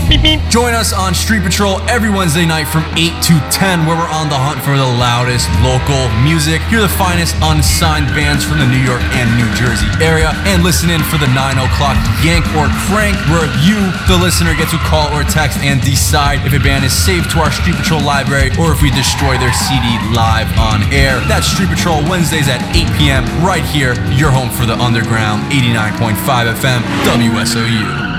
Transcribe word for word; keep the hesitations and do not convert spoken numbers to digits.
Join us on Street Patrol every Wednesday night from eight to ten, where we're on the hunt for the loudest local music. Hear the finest unsigned bands from the New York and New Jersey area, and listen in for the nine o'clock Yank or Crank, where you, the listener, get to call or text and decide if a band is saved to our Street Patrol library or if we destroy their C D live on air. That's Street Patrol Wednesdays at eight p.m. right here, your home for the underground, eighty-nine point five F M, W S O U.